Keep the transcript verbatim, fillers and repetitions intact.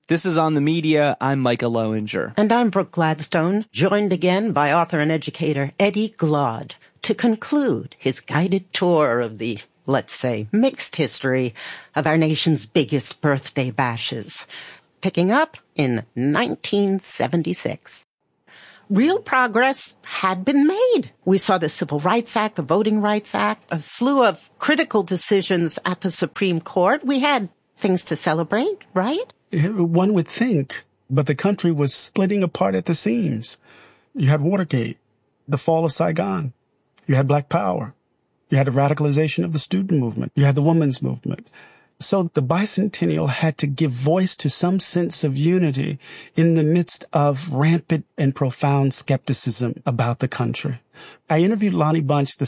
This is On the Media. I'm Micah Lowinger. And I'm Brooke Gladstone, joined again by author and educator Eddie Glaude to conclude his guided tour of the, let's say, mixed history of our nation's biggest birthday bashes, picking up in nineteen seventy-six. Real progress had been made. We saw the Civil Rights Act, the Voting Rights Act, a slew of critical decisions at the Supreme Court. We had things to celebrate, right? One would think, but the country was splitting apart at the seams. You had Watergate, the fall of Saigon. You had Black Power. You had the radicalization of the student movement. You had the women's movement. So the bicentennial had to give voice to some sense of unity in the midst of rampant and profound skepticism about the country. I interviewed Lonnie Bunch, the